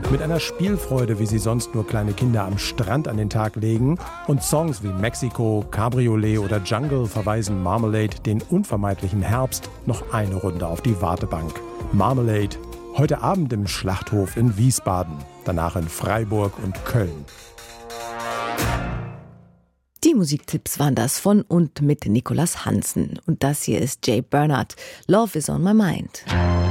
Mit einer Spielfreude, wie sie sonst nur kleine Kinder am Strand an den Tag legen, und Songs wie Mexico, Cabriolet oder Jungle verweisen Marmalade den unvermeidlichen Herbst noch eine Runde auf die Wartebank. Marmalade, heute Abend im Schlachthof in Wiesbaden, danach in Freiburg und Köln. Die Musiktipps waren das von und mit Nicolas Hansen. Und das hier ist Jay Bernhardt. Love is on my mind.